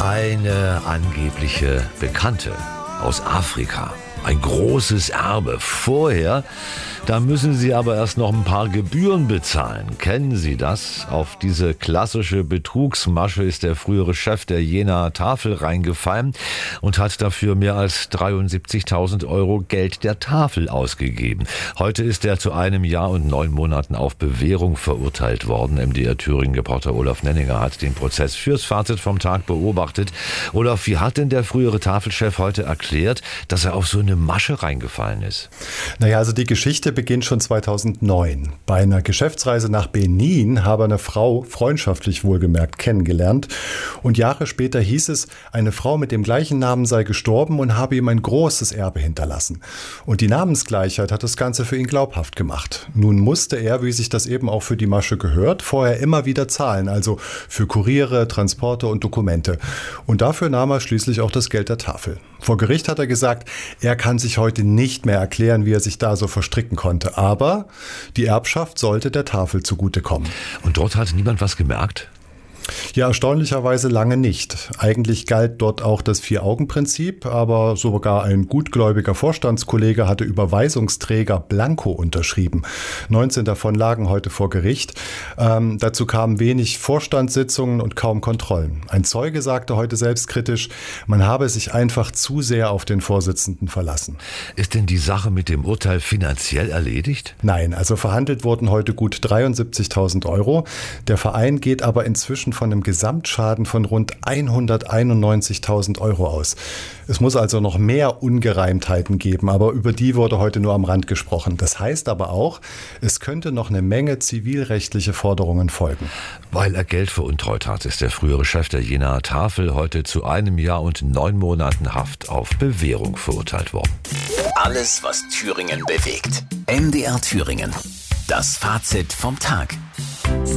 Eine angebliche Bekannte aus Afrika. Ein großes Erbe. Vorher, da müssen Sie aber erst noch ein paar Gebühren bezahlen. Kennen Sie das? Auf diese klassische Betrugsmasche ist der frühere Chef der Jenaer Tafel reingefallen und hat dafür mehr als 73.000 Euro Geld der Tafel ausgegeben. Heute ist er zu 1 Jahr und 9 Monaten auf Bewährung verurteilt worden. MDR Thüringen-Reporter Olaf Nenninger hat den Prozess fürs Fazit vom Tag beobachtet. Olaf, wie hat denn der frühere Tafelchef heute erklärt, dass er auf so eine Masche reingefallen ist? Naja, also die Geschichte beginnt schon 2009. Bei einer Geschäftsreise nach Benin habe eine Frau freundschaftlich wohlgemerkt kennengelernt. Und Jahre später hieß es, eine Frau mit dem gleichen Namen sei gestorben und habe ihm ein großes Erbe hinterlassen. Und die Namensgleichheit hat das Ganze für ihn glaubhaft gemacht. Nun musste er, wie sich das eben auch für die Masche gehört, vorher immer wieder zahlen, also für Kuriere, Transporte und Dokumente. Und dafür nahm er schließlich auch das Geld der Tafel. Vor Gericht hat er gesagt, er kann sich heute nicht mehr erklären, wie er sich da so verstricken konnte. Aber die Erbschaft sollte der Tafel zugutekommen. Und dort hat niemand was gemerkt? Ja, erstaunlicherweise lange nicht. Eigentlich galt dort auch das Vier-Augen-Prinzip, aber sogar ein gutgläubiger Vorstandskollege hatte Überweisungsträger blanko unterschrieben. 19 davon lagen heute vor Gericht. Dazu kamen wenig Vorstandssitzungen und kaum Kontrollen. Ein Zeuge sagte heute selbstkritisch, man habe sich einfach zu sehr auf den Vorsitzenden verlassen. Ist denn die Sache mit dem Urteil finanziell erledigt? Nein, also verhandelt wurden heute gut 73.000 Euro. Der Verein geht aber inzwischen von einem Gesamtschaden von rund 191.000 Euro aus. Es muss also noch mehr Ungereimtheiten geben, aber über die wurde heute nur am Rand gesprochen. Das heißt aber auch, es könnte noch eine Menge zivilrechtliche Forderungen folgen. Weil er Geld veruntreut hat, ist der frühere Chef der Jenaer Tafel heute zu 1 Jahr und 9 Monaten Haft auf Bewährung verurteilt worden. Alles, was Thüringen bewegt. MDR Thüringen. Das Fazit vom Tag.